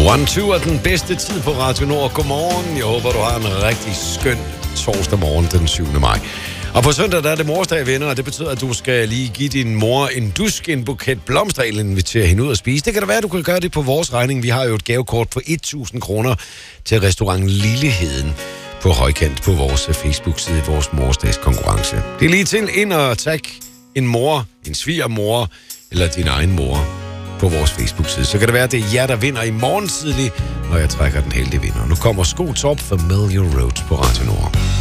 1-2 er den bedste tid på Radio Nord. Godmorgen. Jeg håber, du har en rigtig skøn torsdag morgen den 7. maj. Og på søndag der er det morsdag, venner, og det betyder, at du skal lige give din mor en dusk, en buket blomster, eller invitere hende ud at spise. Det kan da være, at du kan gøre det på vores regning. Vi har jo et gavekort på 1.000 kroner til restaurant Lilleheden på Højkant på vores Facebook-side, vores morsdagskonkurrence. Det er lige til ind og tag en mor, en svigermor eller din egen mor på vores Facebook-side. Så kan det være, at det er jer, der vinder i morgen tidlig, når jeg trækker den heldige vinder. Nu kommer Skotop Familiar Road på Radio Nord.